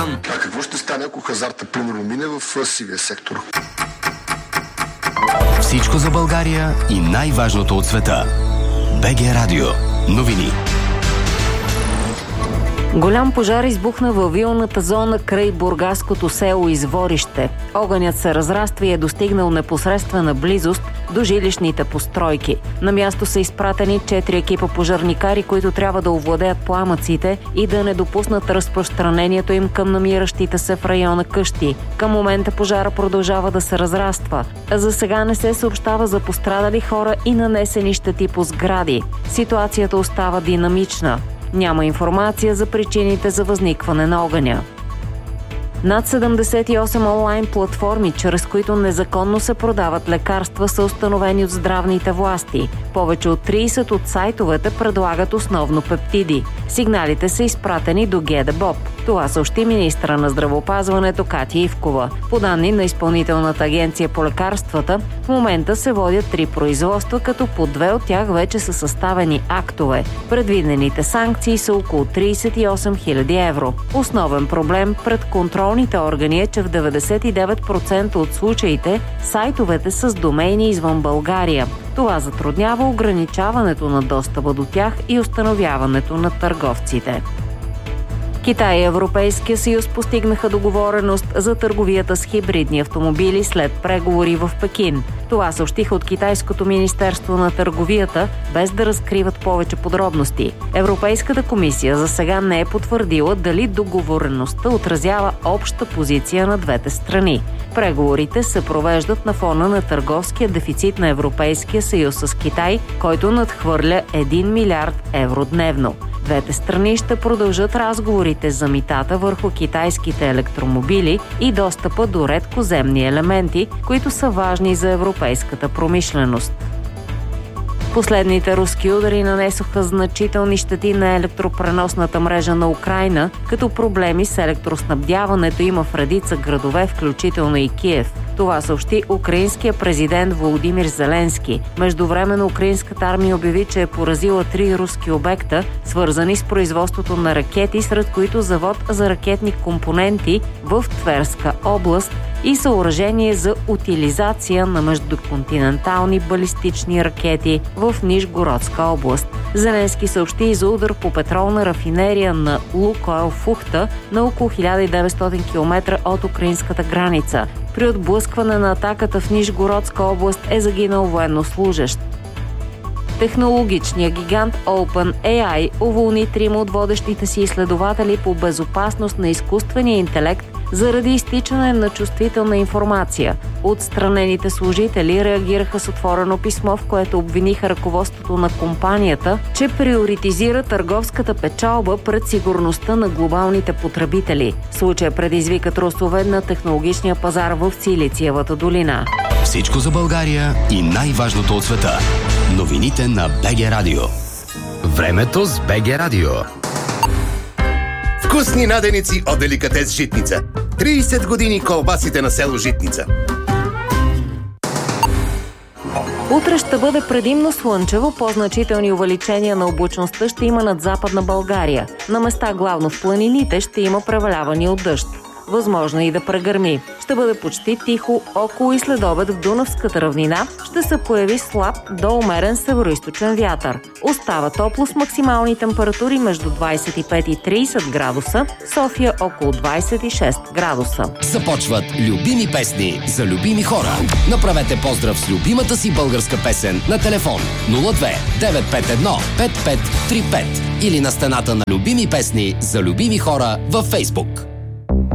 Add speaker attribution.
Speaker 1: Балкан.
Speaker 2: А какво ще стане, ако хазарта примерно мине в сивия сектор?
Speaker 3: Всичко за България и най-важното от света. БГ Радио. Новини.
Speaker 4: Голям пожар избухна във вилната зона край бургаското село Изворище. Огънят се разраства и е достигнал непосредствена близост до жилищните постройки. На място са изпратени 4 екипа пожарникари, които трябва да овладеят пламъците и да не допуснат разпространението им към намиращите се в района къщи. Към момента пожара продължава да се разраства. За сега не се съобщава за пострадали хора и нанесени щети по сгради. Ситуацията остава динамична. Няма информация за причините за възникване на огъня. Над 78 онлайн платформи, чрез които незаконно се продават лекарства, са установени от здравните власти. Повече от 30 от сайтовете предлагат основно пептиди. Сигналите са изпратени до ГДБОП. Това съобщи министъра на здравеопазването Катя Ивкова. По данни на Изпълнителната агенция по лекарствата, в момента се водят 3 производства, като по 2 от тях вече са съставени актове. Предвидените санкции са около 38 000 евро. Основен проблем пред контролните органи е, че в 99% от случаите сайтовете са с домейни извън България. Това затруднява ограничаването на достъпа до тях и установяването на търговците. Китай и Европейския съюз постигнаха договореност за търговията с хибридни автомобили след преговори в Пекин. Това съобщиха от Китайското министерство на търговията, без да разкриват повече подробности. Европейската комисия за сега не е потвърдила дали договореността отразява обща позиция на двете страни. Преговорите се провеждат на фона на търговския дефицит на Европейския съюз с Китай, който надхвърля 1 милиард евро дневно. Двете страни ще продължат разговорите за митата върху китайските електромобили и достъпа до редкоземни елементи, които са важни за европейската промишленост. Последните руски удари нанесоха значителни щети на електропреносната мрежа на Украйна, като проблеми с електроснабдяването има в редица градове, включително и Киев. Това съобщи украинския президент Володимир Зеленски. Междувременно украинската армия обяви, че е поразила 3 руски обекта, свързани с производството на ракети, сред които завод за ракетни компоненти в Тверска област и съоръжение за утилизация на междуконтинентални балистични ракети в Нижгородска област. Зеленски съобщи и за удар по петролна рафинерия на Лукойл в Ухта на около 1900 км от украинската граница. При отблъскване на атаката в Нижгородска област е загинал военнослужещ. Технологичният гигант OpenAI уволни 3 от водещите си изследователи по безопасност на изкуствения интелект заради изтичане на чувствителна информация. Отстранените служители реагираха с отворено писмо, в което обвиниха ръководството на компанията, че приоритизира търговската печалба пред сигурността на глобалните потребители. Случай предизвика трусове на технологичния пазар в Силициевата долина.
Speaker 3: Всичко за България и най-важното от света. Новините на БГ Радио. Времето с БГ Радио.
Speaker 5: Вкусни наденици от Деликатес Житница. 30 години колбасите на село Житница.
Speaker 4: Утре ще бъде предимно слънчево, по-значителни увеличения на облачността ще има над Западна България. На места главно в планините ще има преваляване от дъжд. Възможно и да прегърми. Ще бъде почти тихо, около и следобед в Дунавската равнина ще се появи слаб до умерен североизточен вятър. Остава топло с максимални температури между 25 и 30 градуса, София около 26 градуса.
Speaker 3: Започват любими песни за любими хора. Направете поздрав с любимата си българска песен на телефон 02 951 5535 или на стената на любими песни за любими хора във Фейсбук.